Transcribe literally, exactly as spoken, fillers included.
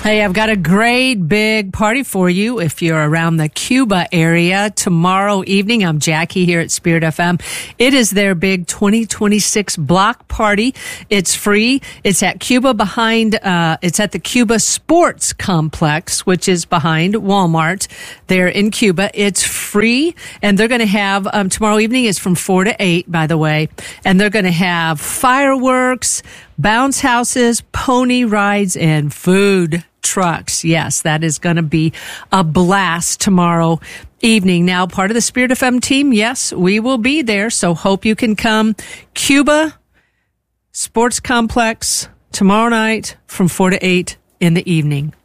Hey, I've got a great big party for you if you're around the Cuba area. Tomorrow evening, I'm Jackie here at Spirit F M. It is their big twenty twenty-six block party. It's free. It's at Cuba behind, uh, it's at the Cuba Sports Complex, which is behind Walmart there in Cuba. It's free, and they're going to have, um, tomorrow evening is from four to eight, by the way, and they're going to have fireworks, bounce houses, pony rides, and food trucks. Yes, that is going to be a blast tomorrow evening. Now, part of the Spirit F M team, yes, we will be there, so hope you can come. Cuba Sports Complex tomorrow night from four to eight in the evening.